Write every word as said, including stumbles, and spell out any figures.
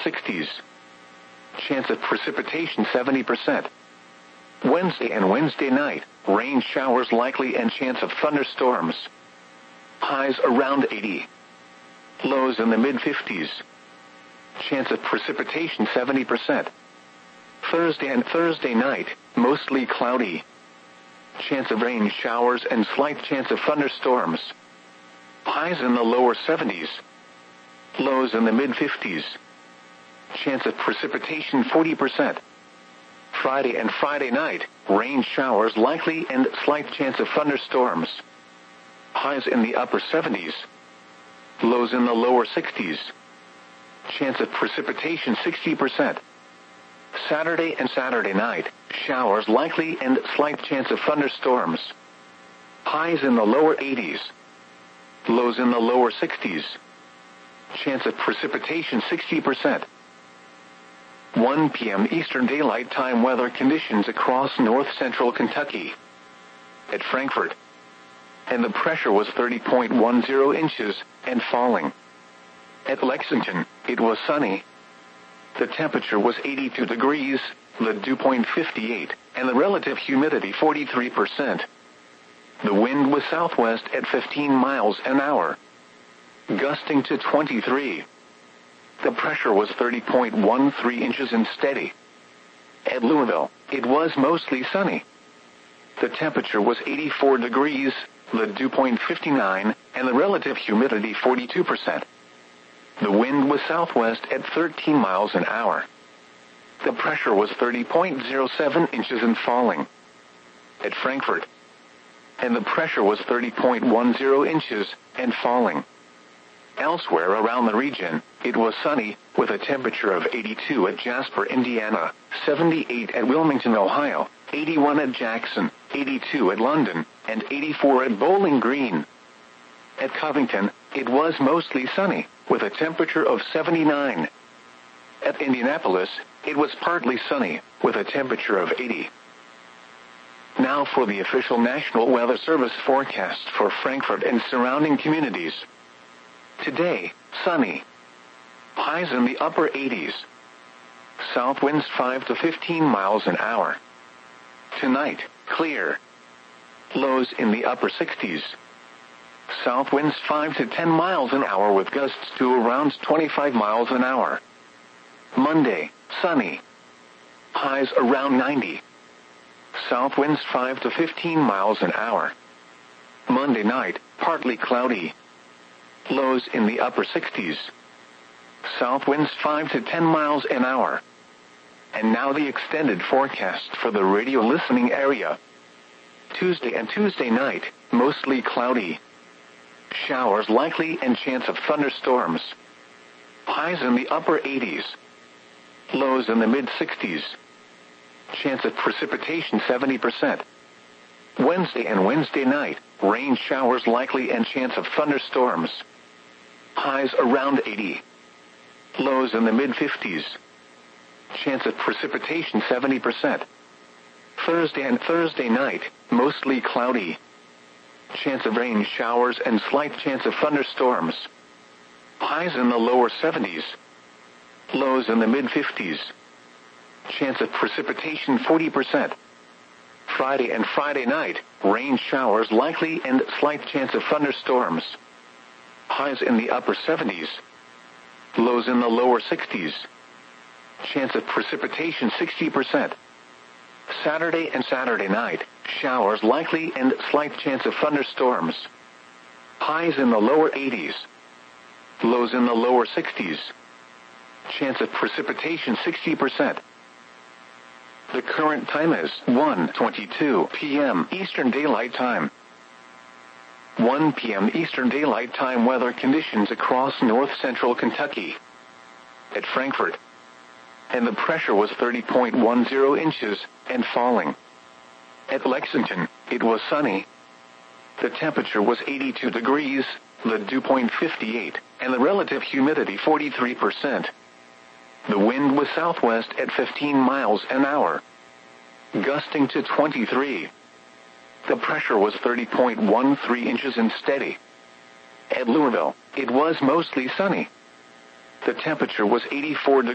sixties. Chance of precipitation seventy percent. Wednesday and Wednesday night, rain showers likely and chance of thunderstorms. Highs around eighty. Lows in the mid fifties. Chance of precipitation seventy percent. Thursday and Thursday night, mostly cloudy. Chance of rain showers and slight chance of thunderstorms. Highs in the lower seventies. Lows in the mid fifties. Chance of precipitation forty percent. Friday and Friday night, rain showers likely and slight chance of thunderstorms. Highs in the upper seventies. Lows in the lower sixties. Chance of precipitation sixty percent. Saturday and Saturday night, showers likely and slight chance of thunderstorms. Highs in the lower eighties. Lows in the lower sixties. Chance of precipitation sixty percent. one p.m. Eastern Daylight Time weather conditions across north-central Kentucky. At Frankfort. And the pressure was thirty point one zero inches, and falling. At Lexington, it was sunny. The temperature was eighty-two degrees, the dew point fifty-eight, and the relative humidity forty-three percent. The wind was southwest at fifteen miles an hour, gusting to twenty-three. The pressure was thirty point one three inches and steady. At Louisville, it was mostly sunny. The temperature was eighty-four degrees, the dew point fifty-nine, and the relative humidity forty-two percent. The wind was southwest at thirteen miles an hour. The pressure was thirty point zero seven inches and falling. At Frankfort. And the pressure was thirty point one zero inches, and falling. Elsewhere around the region, it was sunny, with a temperature of eighty-two at Jasper, Indiana, seventy-eight at Wilmington, Ohio, eighty-one at Jackson, eighty-two at London, and eighty-four at Bowling Green. At Covington, it was mostly sunny, with a temperature of seventy-nine. At Indianapolis, it was partly sunny, with a temperature of eighty. Now for the official National Weather Service forecast for Frankfort and surrounding communities. Today, sunny. Highs in the upper eighties. South winds five to fifteen miles an hour. Tonight, clear. Lows in the upper sixties. South winds five to ten miles an hour with gusts to around twenty-five miles an hour. Monday, sunny. Highs around ninety. South winds five to fifteen miles an hour. Monday night, partly cloudy. Lows in the upper sixties. South winds five to ten miles an hour. And now the extended forecast for the radio listening area. Tuesday and Tuesday night, mostly cloudy. Showers likely and chance of thunderstorms. Highs in the upper eighties. Lows in the mid sixties. Chance of precipitation seventy percent. Wednesday and Wednesday night, rain showers likely and chance of thunderstorms. Highs around eighty. Lows in the mid fifties. Chance of precipitation seventy percent. Thursday and Thursday night, mostly cloudy. Chance of rain showers and slight chance of thunderstorms. Highs in the lower seventies. Lows in the mid fifties. Chance of precipitation forty percent. Friday and Friday night, rain showers likely and slight chance of thunderstorms. Highs in the upper seventies. Lows in the lower sixties. Chance of precipitation sixty percent. Saturday and Saturday night, showers likely and slight chance of thunderstorms. Highs in the lower eighties. Lows in the lower sixties. Chance of precipitation sixty percent. The current time is one twenty-two p.m. Eastern Daylight Time. one p.m. Eastern Daylight Time weather conditions across north-central Kentucky. At Frankfort. And the pressure was thirty point one zero inches, and falling. At Lexington, it was sunny. The temperature was eighty-two degrees, the dew point fifty-eight, and the relative humidity forty-three percent. The wind was southwest at fifteen miles an hour, gusting to twenty-three. The pressure was thirty point one three inches and steady. At Louisville, it was mostly sunny. The temperature was eighty-four degrees.